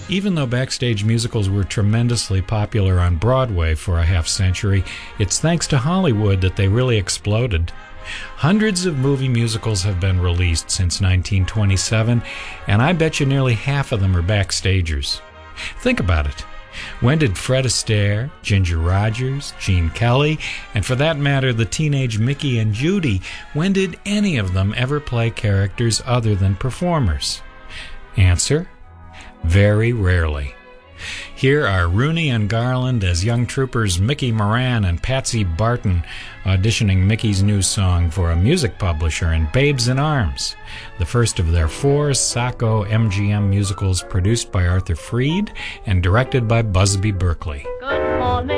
Even though backstage musicals were tremendously popular on Broadway for a half century, it's thanks to Hollywood that they really exploded. Hundreds of movie musicals have been released since 1927, and I bet you nearly half of them are backstagers. Think about it. When did Fred Astaire, Ginger Rogers, Gene Kelly, and for that matter the teenage Mickey and Judy, when did any of them ever play characters other than performers? Answer: very rarely. Here are Rooney and Garland as young troopers Mickey Moran and Patsy Barton auditioning Mickey's new song for a music publisher in Babes in Arms, the first of their 4 Sacco MGM musicals produced by Arthur Freed and directed by Busby Berkeley. Good morning.